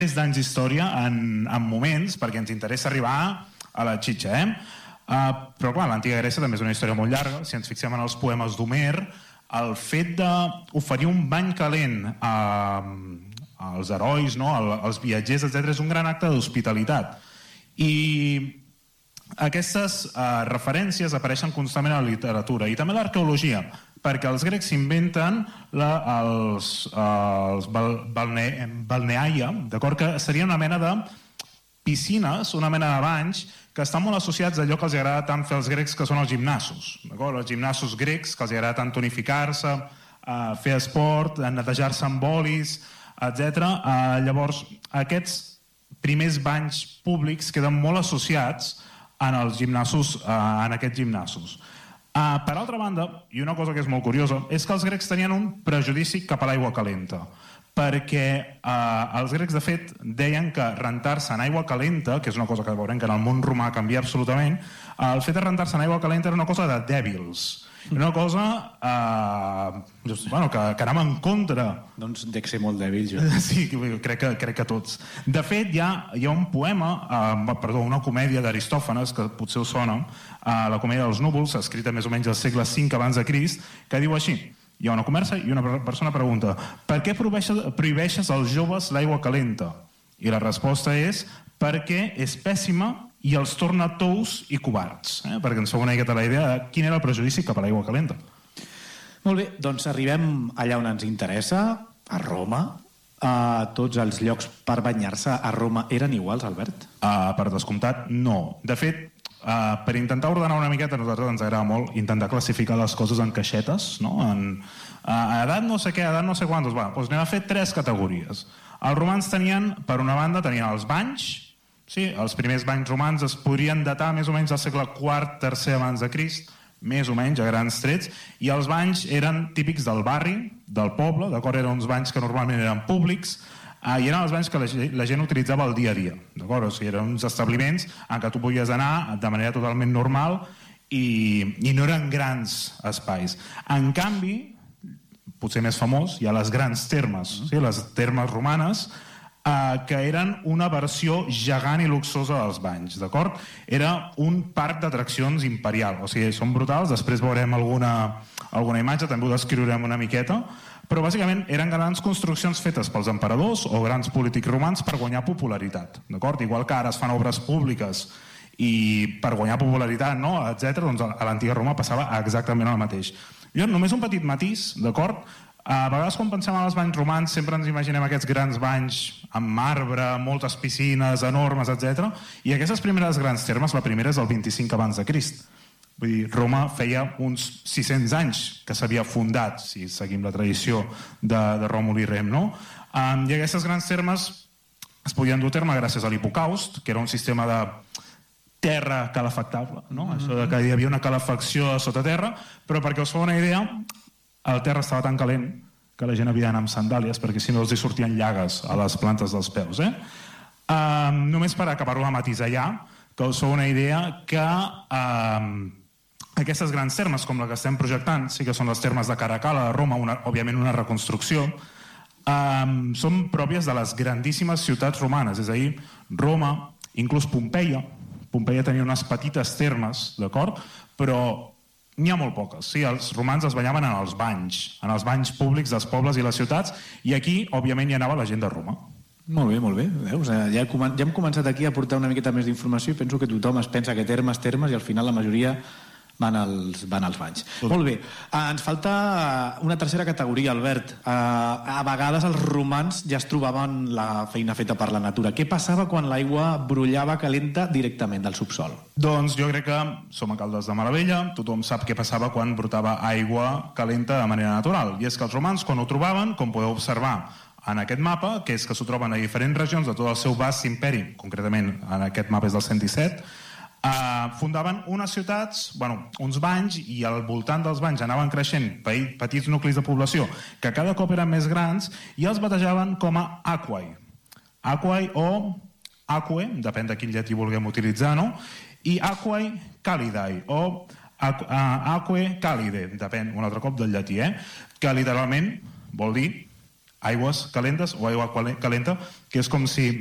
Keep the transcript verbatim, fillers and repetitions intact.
d'anys d'història en, en moments, perquè ens interessa arribar a la xitxa, eh? Uh, però clar, l'antiga Grècia també és una història molt llarga. Si ens fixem en els poemes d'Homer, el fet d'oferir un bany calent a, als herois, no? als viatgers, etcètera, és un gran acte d'hospitalitat. I aquestes uh, referències apareixen constantment a la literatura i també a l'arqueologia, perquè els grecs s'inventen la, els, uh, els bal, balne, balneaia, d'acord, que seria una mena de piscines, una mena de banys que estan molt associats a allò que els agrada tant fer els grecs, que són els gimnasos, d'acord? Els gimnasos grecs, que els agrada tant tonificar-se, uh, fer esport, netejar-se amb olis, etcètera. Uh, llavors, aquests primers banys públics queden molt associats en els gimnasos, uh, en aquests gimnasos. Uh, per altra banda, i una cosa que és molt curiosa, és que els grecs tenien un prejudici cap a l'aigua calenta, perquè uh, els grecs, de fet, deien que rentar-se en aigua calenta, que és una cosa que veurem que en el món romà canvia absolutament, uh, el fet de rentar-se en aigua calenta era una cosa de dèbils, una cosa uh, bueno, que, que anava en contra. Doncs dec ser molt dèbil, jo. Sí, crec que, crec que tots. De fet, hi ha, hi ha un poema, uh, perdó, una comèdia d'Aristòfanes, que potser us sona, uh, la comèdia dels núvols, escrita més o menys al segle cinc abans de Crist, que diu així: hi ha una conversa i una persona pregunta: per què prohibeixes, prohibeixes als joves l'aigua calenta? I la resposta és: perquè és pèssima i els torna tous i covards, eh? Perquè ens fa una miqueta la idea de quin era el prejudici cap a l'aigua calenta. Molt bé, doncs arribem allà on ens interessa, a Roma. Uh, tots els llocs per banyar-se a Roma eren iguals, Albert? Uh, per descomptat, no. De fet, uh, per intentar ordenar una miqueta, a nosaltres ens agrada molt intentar classificar les coses en caixetes, no? En uh, edat no sé què, edat no sé quantos. Bueno, doncs anem a fer tres categories. Els romans tenien, per una banda, tenien els banys. Sí, els primers banys romans es podrien datar més o menys al segle quart, tercer abans de Crist, més o menys, a grans trets, i els banys eren típics del barri, del poble, d'acord? Eren uns banys que normalment eren públics, eh, i eren els banys que la, la gent utilitzava el dia a dia, d'acord? O sigui, eren uns establiments en què tu podies anar de manera totalment normal i, i no eren grans espais. En canvi, potser més famós, hi ha les grans termes, sí? Les termes romanes, Uh, que eren una versió gegant i luxosa dels banys, d'acord? Era un parc d'atraccions imperial, o sigui, són brutals, després veurem alguna, alguna imatge, també ho descriurem una miqueta, però bàsicament eren grans construccions fetes pels emperadors o grans polítics romans per guanyar popularitat, d'acord? Igual que ara es fan obres públiques i per guanyar popularitat, no?, etcètera, doncs a l'antiga Roma passava exactament el mateix. Jo, només un petit matís, d'acord? A vegades quan pensem en els banys romans sempre ens imaginem aquests grans banys amb marbre, moltes piscines enormes, etcètera. I aquestes primeres grans termes, la primera és el vint-i-cinc abans de Crist. Vull dir, Roma feia uns sis-cents anys que s'havia fundat, si seguim la tradició de, de Ròmul i Rem, no? Um, I aquestes grans termes es podien dur a terme gràcies a l'hipocaust, que era un sistema de terra calefactable, no? Mm-hmm. Això de que hi havia una calefacció sota terra, però perquè us fa una idea, el terra estava tan calent que la gent havia d'anar amb sandàlies perquè si no els hi sortien llagues a les plantes dels peus, eh? Um, només per acabar-ho de matisar ja, que us fa una idea que um, aquestes grans termes com la que estem projectant, sí que són les termes de Caracalla de Roma, una, òbviament una reconstrucció, um, són pròpies de les grandíssimes ciutats romanes, és a dir, Roma, inclús Pompeia. Pompeia tenia unes petites termes, d'acord? Però n'hi ha molt poques. Sí, els romans es banyaven en els banys, en els banys públics dels pobles i les ciutats, i aquí, òbviament, hi anava la gent de Roma. Molt bé, molt bé. Veus? Ja, ja hem començat aquí a portar una miqueta més d'informació i penso que tothom es pensa que termes, termes, i al final la majoria van als, van als banys. Tot. Molt bé. Uh, ens falta una tercera categoria, Albert. Uh, a vegades els romans ja es trobaven la feina feta per la natura. Què passava quan l'aigua brollava calenta directament del subsol? Doncs jo crec que som alcaldes de meravella, tothom sap què passava quan brotava aigua calenta de manera natural. I és que els romans, quan ho trobaven, com podeu observar en aquest mapa, que és que s'ho troben a diferents regions de tot el seu vast imperi, concretament en aquest mapa és del cent disset, Uh, fundaven unes ciutats, bueno, uns banys, i al voltant dels banys anaven creixent petits nuclis de població que cada cop eren més grans i els batejaven com a aquae. Aquae o aquae, depèn de quin llatí vulguem utilitzar, no? I aquae calidae o aquae calide, depèn un altre cop del llatí, eh? Que literalment vol dir aigües calentes o aigua calenta, que és com si